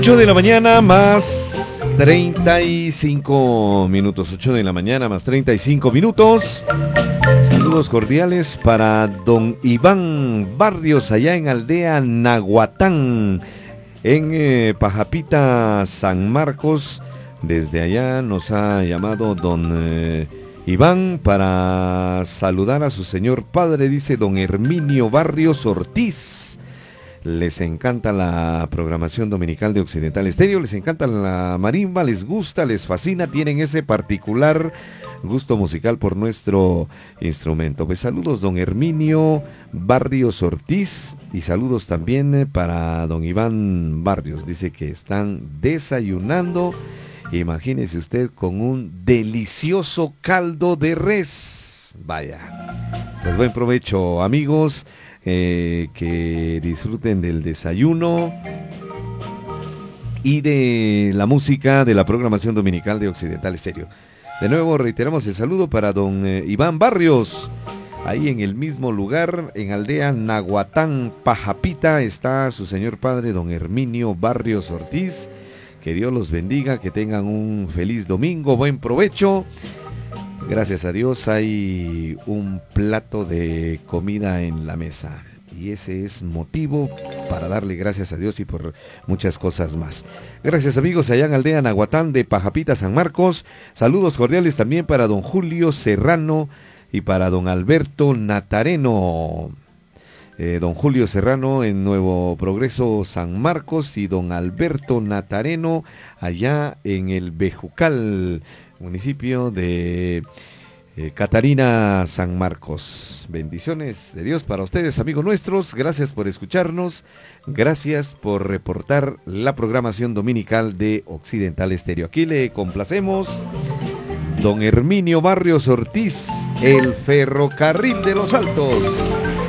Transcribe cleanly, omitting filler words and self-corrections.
8 de la mañana más 35 minutos. 8 de la mañana más 35 minutos. Saludos cordiales para don Iván Barrios allá en Aldea Nahuatán, en Pajapita, San Marcos. Desde allá nos ha llamado don Iván para saludar a su señor padre, dice don Herminio Barrios Ortiz. Les encanta la programación dominical de Occidental Estéreo, les encanta la marimba, les gusta, les fascina, tienen ese particular gusto musical por nuestro instrumento. Pues saludos don Herminio Barrios Ortiz y saludos también para don Iván Barrios. Dice que están desayunando, imagínese usted, con un delicioso caldo de res. Vaya, pues buen provecho, amigos. Que disfruten del desayuno y de la música de la programación dominical de Occidental Estéreo. De nuevo reiteramos el saludo para don Iván Barrios. Ahí en el mismo lugar, en Aldea Nahuatán, Pajapita, está su señor padre, don Herminio Barrios Ortiz. Que Dios los bendiga, que tengan un feliz domingo, buen provecho. Gracias a Dios hay un plato de comida en la mesa y ese es motivo para darle gracias a Dios y por muchas cosas más. Gracias amigos allá en Aldea Nahuatán de Pajapita, San Marcos. Saludos cordiales también para don Julio Serrano y para don Alberto Natareno. Don Julio Serrano en Nuevo Progreso, San Marcos, y don Alberto Natareno allá en el Bejucal, municipio de Catarina, San Marcos. Bendiciones de Dios para ustedes, amigos nuestros. Gracias por escucharnos. Gracias por reportar la programación dominical de Occidental Estéreo. Aquí le complacemos don Herminio Barrios Ortiz, el ferrocarril de los Altos.